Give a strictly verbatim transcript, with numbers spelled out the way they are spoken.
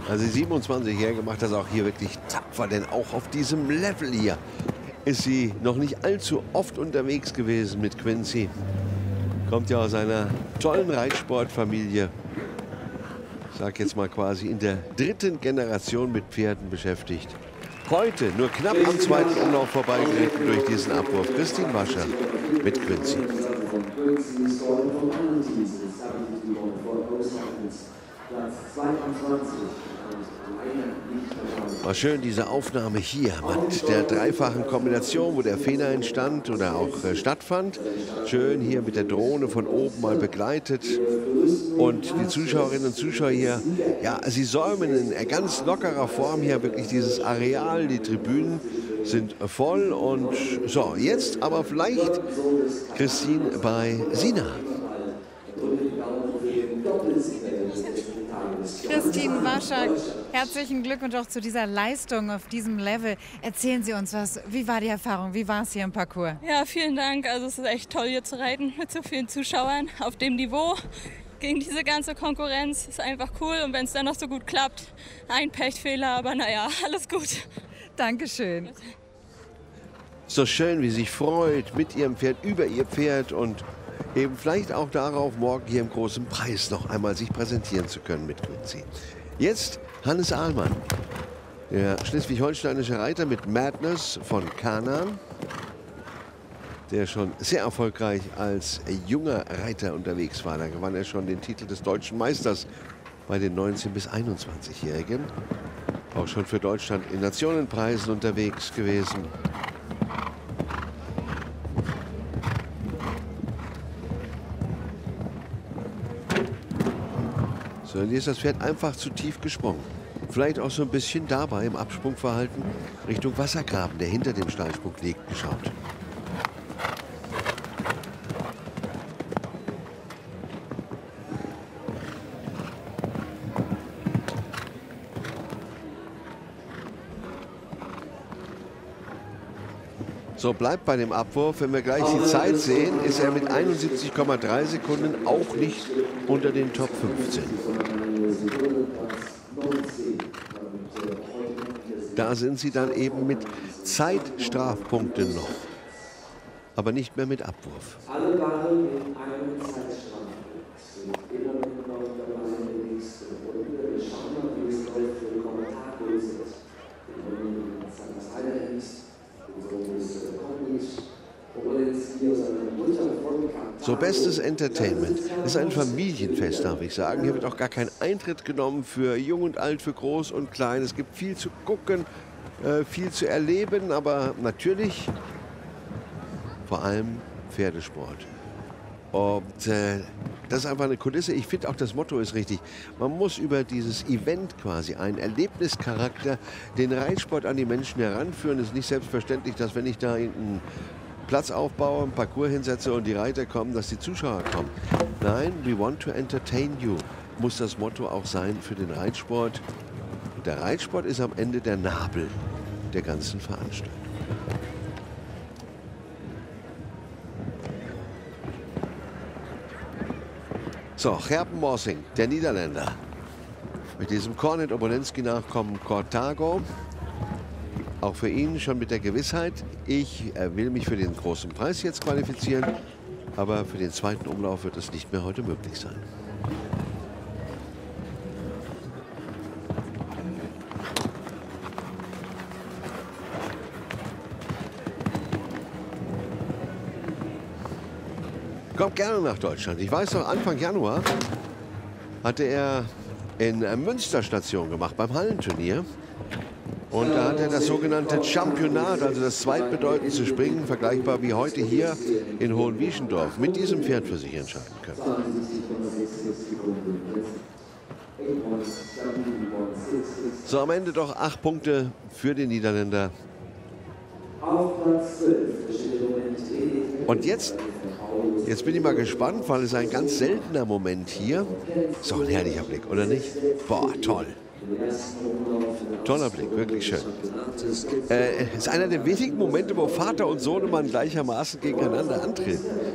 Also die siebenundzwanzigjährige macht das auch hier wirklich tapfer, denn auch auf diesem Level hier ist sie noch nicht allzu oft unterwegs gewesen mit Quincy. Kommt ja aus einer tollen Reitsportfamilie. Ich sag jetzt mal quasi in der dritten Generation mit Pferden beschäftigt. Heute nur knapp am zweiten Umlauf vorbeigeritten durch diesen Abwurf. Christine Wascher mit Quincy. War schön diese Aufnahme hier mit der dreifachen Kombination, wo der Fehler entstand oder auch äh, stattfand. Schön hier mit der Drohne von oben mal begleitet. Und die Zuschauerinnen und Zuschauer hier, ja, sie säumen in ganz lockerer Form hier wirklich dieses Areal. Die Tribünen sind voll. Und so, jetzt aber vielleicht Christine bei Sina. Christine Wascher, herzlichen Glückwunsch auch zu dieser Leistung auf diesem Level. Erzählen Sie uns was. Wie war die Erfahrung? Wie war es hier im Parcours? Ja, vielen Dank. Also es ist echt toll, hier zu reiten mit so vielen Zuschauern auf dem Niveau. Gegen diese ganze Konkurrenz ist einfach cool. Und wenn es dann noch so gut klappt, ein Pechfehler, aber naja, alles gut. Dankeschön. So schön, wie sie sich freut mit ihrem Pferd, über ihr Pferd und eben vielleicht auch darauf, morgen hier im großen Preis noch einmal sich präsentieren zu können mit Quincy. Jetzt Hannes Ahlmann, der schleswig-holsteinische Reiter mit Madness von Canaan, der schon sehr erfolgreich als junger Reiter unterwegs war. Da gewann er schon den Titel des deutschen Meisters bei den neunzehn- bis einundzwanzigjährigen. Auch schon für Deutschland in Nationenpreisen unterwegs gewesen. So, hier ist das Pferd einfach zu tief gesprungen. Vielleicht auch so ein bisschen dabei im Absprungverhalten Richtung Wassergraben, der hinter dem Steilsprung liegt, geschaut. So, bleibt bei dem Abwurf. Wenn wir gleich die Zeit sehen, ist er mit einundsiebzig Komma drei Sekunden auch nicht unter den Top fünfzehn. Da sind sie dann eben mit Zeitstrafpunkten noch, aber nicht mehr mit Abwurf. Alle waren mit einem Zeitstrafpunkt. Immer mitgenommen dabei in der nächsten Runde. Wir schauen mal, wie es läuft für die Kommentarkurse. Das eine ist, so, bestes Entertainment. Das ist ein Familienfest, darf ich sagen. Hier wird auch gar kein Eintritt genommen für Jung und Alt, für Groß und Klein. Es gibt viel zu gucken, äh, viel zu erleben, aber natürlich vor allem Pferdesport. Und äh, das ist einfach eine Kulisse. Ich finde auch, das Motto ist richtig. Man muss über dieses Event quasi, einen Erlebnischarakter, den Reitsport an die Menschen heranführen. Es ist nicht selbstverständlich, dass wenn ich da einen Platz aufbaue, einen Parcours hinsetze und die Reiter kommen, dass die Zuschauer kommen. Nein, we want to entertain you, muss das Motto auch sein für den Reitsport. Und der Reitsport ist am Ende der Nabel der ganzen Veranstaltung. So, Gerben Morsing, der Niederländer. Mit diesem Cornet Obolensky nachkommen Cortago. Auch für ihn schon mit der Gewissheit, ich äh, will mich für den großen Preis jetzt qualifizieren, aber für den zweiten Umlauf wird es nicht mehr heute möglich sein. Kommt gerne nach Deutschland. Ich weiß noch, Anfang Januar hatte er in Münster Station gemacht beim Hallenturnier. Und da hat er das sogenannte Championat, also das zweitbedeutendste Springen, vergleichbar wie heute hier in Hohenwieschendorf, mit diesem Pferd für sich entscheiden können. So, am Ende doch acht Punkte für den Niederländer. Und jetzt, jetzt bin ich mal gespannt, weil es ein ganz seltener Moment hier. Ist doch ein herrlicher Blick, oder nicht? Boah, toll. Toller Blick, wirklich schön. Äh, ist einer der wenigen Momente, wo Vater und Sohnemann gleichermaßen gegeneinander antreten.